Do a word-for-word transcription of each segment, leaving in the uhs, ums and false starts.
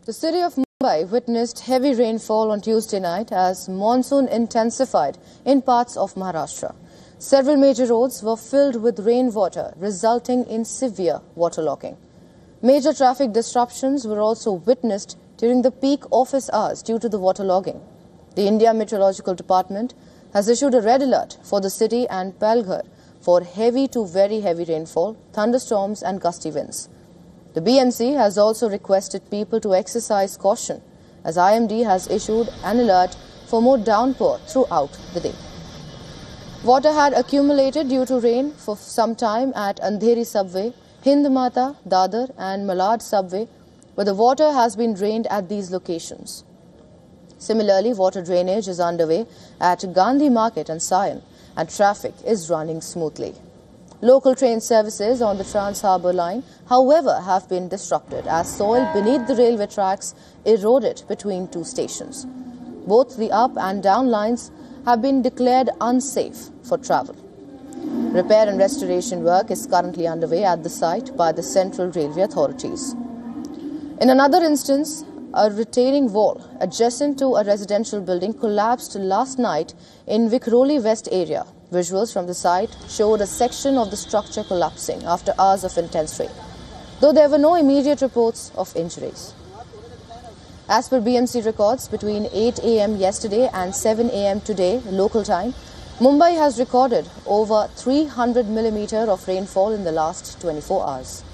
The city of Mumbai witnessed heavy rainfall on Tuesday night as monsoon intensified in parts of Maharashtra. Several major roads were filled with rainwater, resulting in severe waterlogging. Major traffic disruptions were also witnessed during the peak office hours due to the waterlogging. The India Meteorological Department has issued a red alert for the city and Palghar for heavy to very heavy rainfall, thunderstorms and gusty winds. The B M C has also requested people to exercise caution as I M D has issued an alert for more downpour throughout the day. Water had accumulated due to rain for some time at Andheri subway, Hind Mata, Dadar and Malad subway, where the water has been drained at these locations. Similarly, water drainage is underway at Gandhi Market and Sion, and traffic is running smoothly. Local train services on the Trans-Harbour line, however, have been disrupted as soil beneath the railway tracks eroded between two stations. Both the up and down lines have been declared unsafe for travel. Repair and restoration work is currently underway at the site by the Central Railway authorities. In another instance, a retaining wall adjacent to a residential building collapsed last night in Vikhroli West area. Visuals from the site showed a section of the structure collapsing after hours of intense rain, though there were no immediate reports of injuries. As per B M C records, between eight A M yesterday and seven A M today, local time, Mumbai has recorded over three hundred millimetres of rainfall in the last twenty-four hours.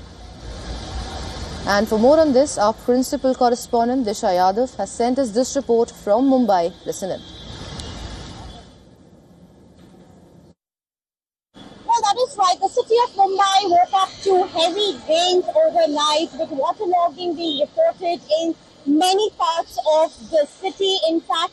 And for more on this, our principal correspondent Disha Yadav has sent us this report from Mumbai. Listen in. Well, that is right. The city of Mumbai woke up to heavy rains overnight, with waterlogging being reported in many parts of the city. In fact,